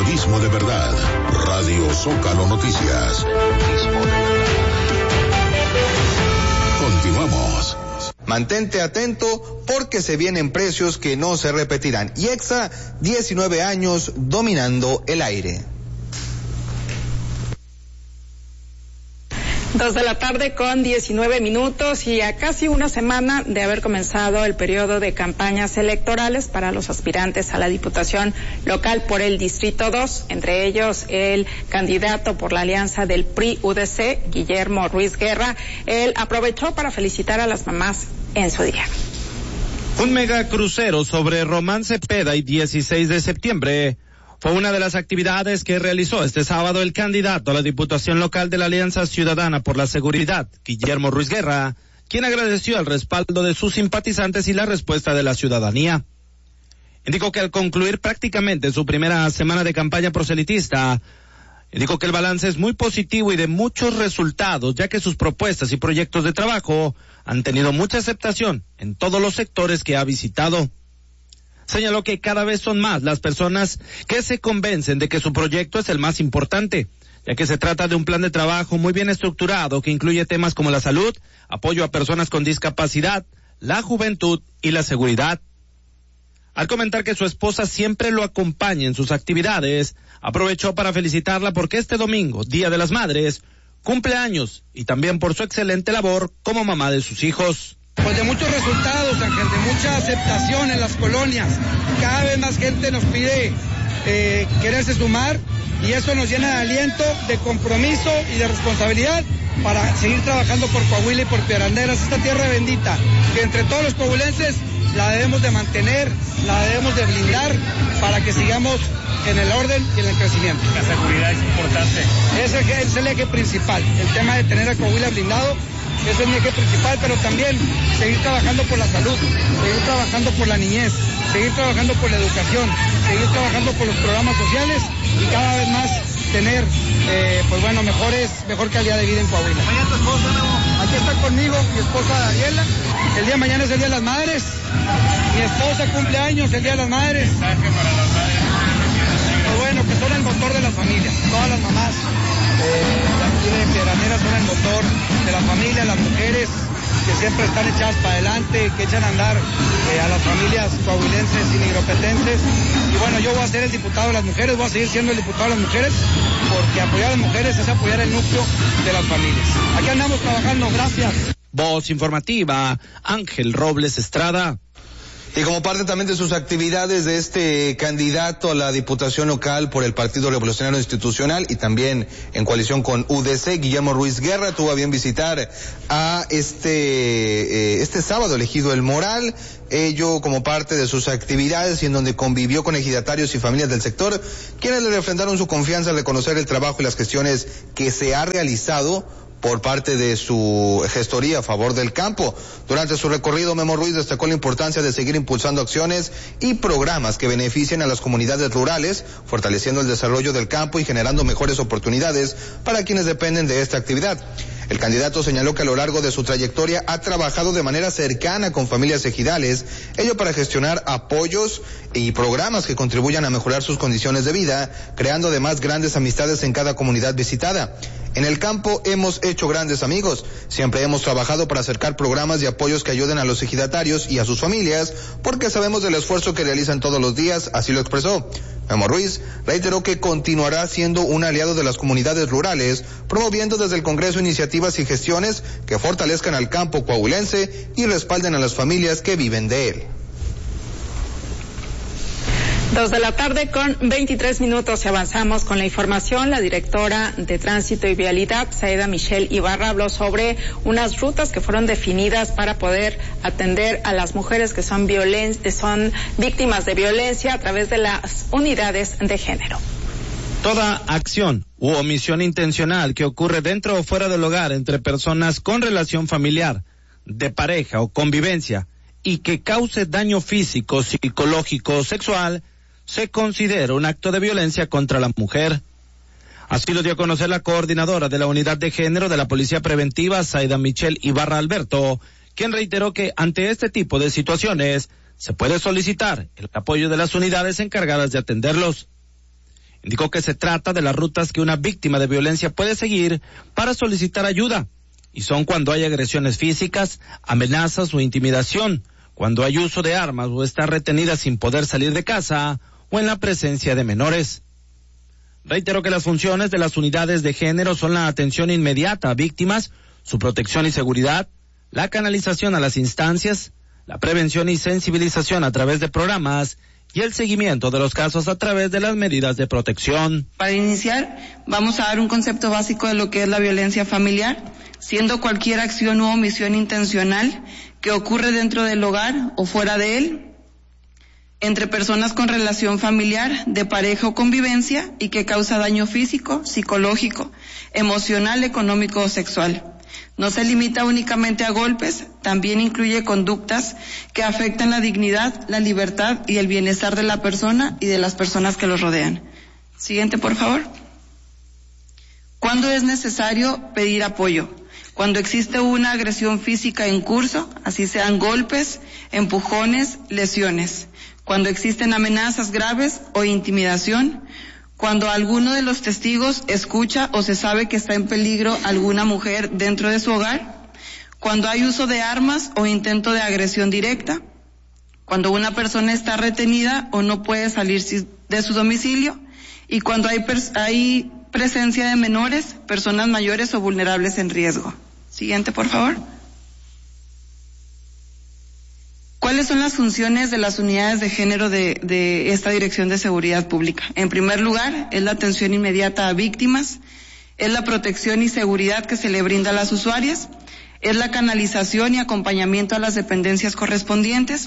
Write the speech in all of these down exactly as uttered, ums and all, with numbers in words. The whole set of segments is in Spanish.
Periodismo de verdad. Radio Zócalo Noticias. Periodismo de verdad. Continuamos. Mantente atento porque se vienen precios que no se repetirán. Y Exa, diecinueve años dominando el aire. Dos de la tarde con diecinueve minutos y a casi una semana de haber comenzado el periodo de campañas electorales para los aspirantes a la Diputación Local por el Distrito dos, entre ellos el candidato por la alianza del P R I-U D C, Guillermo Ruiz Guerra. Él aprovechó para felicitar a las mamás en su día. Un megacrucero sobre Román Cepeda y dieciséis de septiembre fue una de las actividades que realizó este sábado el candidato a la Diputación Local de la Alianza Ciudadana por la Seguridad, Guillermo Ruiz Guerra, quien agradeció el respaldo de sus simpatizantes y la respuesta de la ciudadanía. Indicó que al concluir prácticamente su primera semana de campaña proselitista, indicó que el balance es muy positivo y de muchos resultados, ya que sus propuestas y proyectos de trabajo han tenido mucha aceptación en todos los sectores que ha visitado. Señaló que cada vez son más las personas que se convencen de que su proyecto es el más importante, ya que se trata de un plan de trabajo muy bien estructurado que incluye temas como la salud, apoyo a personas con discapacidad, la juventud y la seguridad. Al comentar que su esposa siempre lo acompaña en sus actividades, aprovechó para felicitarla porque este domingo, Día de las Madres, cumple años y también por su excelente labor como mamá de sus hijos. Pues de muchos resultados, Ángel, de mucha aceptación en las colonias. Cada vez más gente nos pide eh, quererse sumar y eso nos llena de aliento, de compromiso y de responsabilidad para seguir trabajando por Coahuila y por Piedranderas, esta tierra bendita, que entre todos los coahuilenses la debemos de mantener, la debemos de blindar para que sigamos en el orden y en el crecimiento. La seguridad es importante. Ese es el eje principal, el tema de tener a Coahuila blindado. Ese es mi eje principal, pero también seguir trabajando por la salud, seguir trabajando por la niñez, seguir trabajando por la educación, seguir trabajando por los programas sociales y cada vez más tener, eh, pues bueno, mejores, mejor calidad de vida en Coahuila. Mañana tu esposa, ¿no? Aquí está conmigo mi esposa Daniela. El día de mañana es el Día de las Madres. Mi esposa cumple años el Día de las Madres. Mensaje para las madres. Pues bueno, que son el motor de las familias, todas las mamás. Eh, aquí de Piedranderas son el motor de la familia, las mujeres que siempre están echadas para adelante, que echan a andar eh, a las familias coahuilenses y nigropetenses. Y bueno, yo voy a ser el diputado de las mujeres, voy a seguir siendo el diputado de las mujeres, porque apoyar a las mujeres es apoyar el núcleo de las familias. Aquí andamos trabajando, gracias. Voz informativa, Ángel Robles Estrada. Y como parte también de sus actividades de este candidato a la Diputación Local por el Partido Revolucionario Institucional y también en coalición con U D C, Guillermo Ruiz Guerra tuvo a bien visitar a este eh, este sábado elegido El Moral, ello como parte de sus actividades y en donde convivió con ejidatarios y familias del sector, quienes le refrendaron su confianza al reconocer el trabajo y las gestiones que se ha realizado por parte de su gestoría a favor del campo. Durante su recorrido, Memo Ruiz destacó la importancia de seguir impulsando acciones y programas que beneficien a las comunidades rurales, fortaleciendo el desarrollo del campo y generando mejores oportunidades para quienes dependen de esta actividad. El candidato señaló que a lo largo de su trayectoria ha trabajado de manera cercana con familias ejidales, ello para gestionar apoyos y programas que contribuyan a mejorar sus condiciones de vida, creando además grandes amistades en cada comunidad visitada. En el campo hemos hecho grandes amigos, siempre hemos trabajado para acercar programas y apoyos que ayuden a los ejidatarios y a sus familias, porque sabemos del esfuerzo que realizan todos los días, así lo expresó. Memo Ruiz reiteró que continuará siendo un aliado de las comunidades rurales, promoviendo desde el Congreso iniciativas y gestiones que fortalezcan al campo coahuilense y respalden a las familias que viven de él. Dos de la tarde con veintitrés minutos y avanzamos con la información. La directora de Tránsito y Vialidad, Saida Michelle Ibarra, habló sobre unas rutas que fueron definidas para poder atender a las mujeres que son violen- son víctimas de violencia a través de las unidades de género. Toda acción u omisión intencional que ocurre dentro o fuera del hogar entre personas con relación familiar, de pareja o convivencia y que cause daño físico, psicológico o sexual, se considera un acto de violencia contra la mujer. Así lo dio a conocer la coordinadora de la unidad de género de la Policía Preventiva, Saida Michelle Ibarra Alberto, quien reiteró que ante este tipo de situaciones se puede solicitar el apoyo de las unidades encargadas de atenderlos. Indicó que se trata de las rutas que una víctima de violencia puede seguir para solicitar ayuda, y son cuando hay agresiones físicas, amenazas o intimidación, cuando hay uso de armas o está retenida sin poder salir de casa, o en la presencia de menores. Reitero que las funciones de las unidades de género son la atención inmediata a víctimas, su protección y seguridad, la canalización a las instancias, la prevención y sensibilización a través de programas y el seguimiento de los casos a través de las medidas de protección. Para iniciar, vamos a dar un concepto básico de lo que es la violencia familiar, siendo cualquier acción u omisión intencional que ocurre dentro del hogar o fuera de él, entre personas con relación familiar, de pareja o convivencia, y que causa daño físico, psicológico, emocional, económico o sexual. No se limita únicamente a golpes, también incluye conductas que afectan la dignidad, la libertad y el bienestar de la persona y de las personas que los rodean. Siguiente, por favor. ¿Cuándo es necesario pedir apoyo? Cuando existe una agresión física en curso, así sean golpes, empujones, lesiones. Cuando existen amenazas graves o intimidación. Cuando alguno de los testigos escucha o se sabe que está en peligro alguna mujer dentro de su hogar, cuando hay uso de armas o intento de agresión directa, cuando una persona está retenida o no puede salir de su domicilio, y cuando hay, hay presencia de menores, personas mayores o vulnerables en riesgo. Siguiente, por favor. ¿Cuáles son las funciones de las unidades de género de, de esta Dirección de Seguridad Pública? En primer lugar, es la atención inmediata a víctimas, es la protección y seguridad que se le brinda a las usuarias, es la canalización y acompañamiento a las dependencias correspondientes,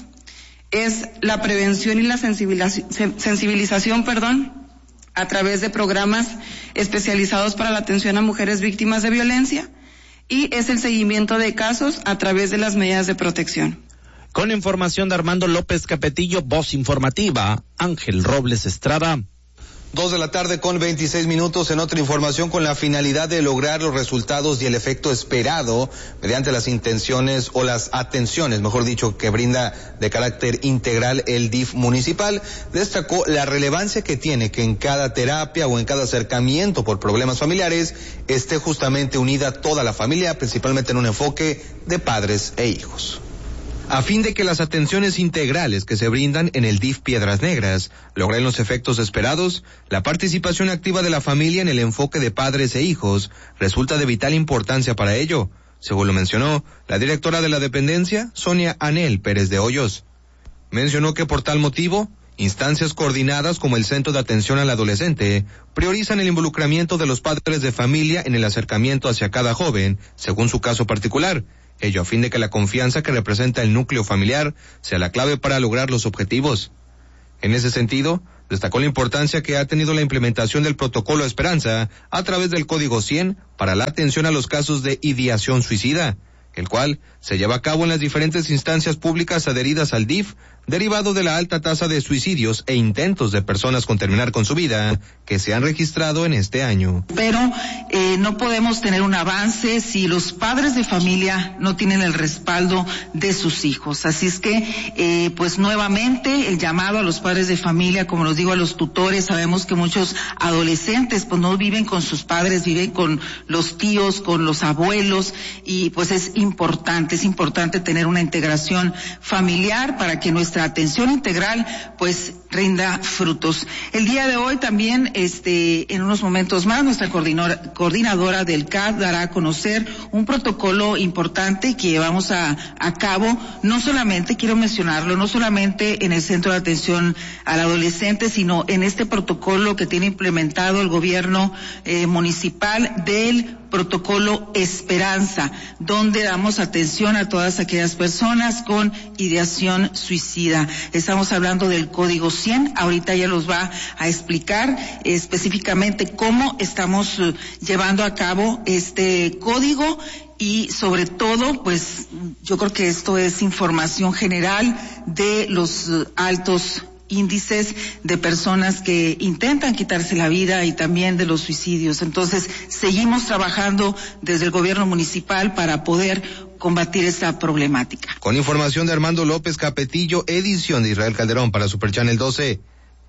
es la prevención y la sensibilización, sensibilización, perdón, a través de programas especializados para la atención a mujeres víctimas de violencia, y es el seguimiento de casos a través de las medidas de protección. Con información de Armando López Capetillo, voz informativa, Ángel Robles Estrada. Dos de la tarde con veintiséis minutos. En otra información, con la finalidad de lograr los resultados y el efecto esperado mediante las intenciones o las atenciones, mejor dicho, que brinda de carácter integral el D I F municipal, destacó la relevancia que tiene que en cada terapia o en cada acercamiento por problemas familiares esté justamente unida toda la familia, principalmente en un enfoque de padres e hijos. A fin de que las atenciones integrales que se brindan en el D I F Piedras Negras logren los efectos esperados, la participación activa de la familia en el enfoque de padres e hijos resulta de vital importancia para ello, según lo mencionó la directora de la dependencia, Sonia Anel Pérez de Hoyos. Mencionó que por tal motivo, instancias coordinadas como el Centro de Atención al Adolescente priorizan el involucramiento de los padres de familia en el acercamiento hacia cada joven, según su caso particular, ello a fin de que la confianza que representa el núcleo familiar sea la clave para lograr los objetivos. En ese sentido, destacó la importancia que ha tenido la implementación del protocolo Esperanza a través del Código cien para la atención a los casos de ideación suicida, el cual se lleva a cabo en las diferentes instancias públicas adheridas al D I F, derivado de la alta tasa de suicidios e intentos de personas con terminar con su vida que se han registrado en este año. Pero eh, no podemos tener un avance si los padres de familia no tienen el respaldo de sus hijos. Así es que, eh, pues nuevamente, el llamado a los padres de familia, como los digo, a los tutores. Sabemos que muchos adolescentes pues no viven con sus padres, viven con los tíos, con los abuelos, y pues es importante, es importante tener una integración familiar para que nuestra atención integral pues rinda frutos. El día de hoy también, este, en unos momentos más, nuestra coordinadora, coordinadora del C A D dará a conocer un protocolo importante que llevamos a, a cabo, no solamente, quiero mencionarlo, no solamente en el Centro de Atención al Adolescente, sino en este protocolo que tiene implementado el gobierno eh, municipal del protocolo Esperanza, donde damos atención a todas aquellas personas con ideación suicida. Estamos hablando del Código cien, ahorita ya los va a explicar eh, específicamente cómo estamos eh, llevando a cabo este código, y sobre todo, pues yo creo que esto es información general de los eh, altos índices de personas que intentan quitarse la vida y también de los suicidios. Entonces, seguimos trabajando desde el gobierno municipal para poder combatir esta problemática. Con información de Armando López Capetillo, edición de Israel Calderón para Super Channel doce.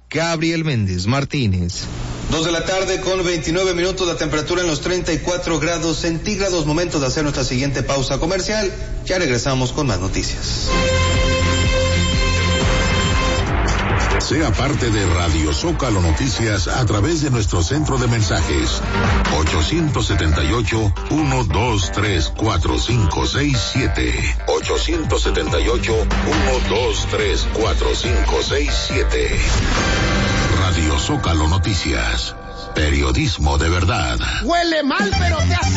Gabriel Méndez Martínez. Dos de la tarde con veintinueve minutos, la temperatura en los treinta y cuatro grados centígrados. Momento de hacer nuestra siguiente pausa comercial. Ya regresamos con más noticias. Sea parte de Radio Zócalo Noticias a través de nuestro centro de mensajes ocho siete ocho, uno dos tres, cuatro cinco seis siete ocho siete ocho, uno dos tres, cuatro cinco seis siete. Radio Zócalo Noticias, periodismo de verdad. Huele mal, pero te hace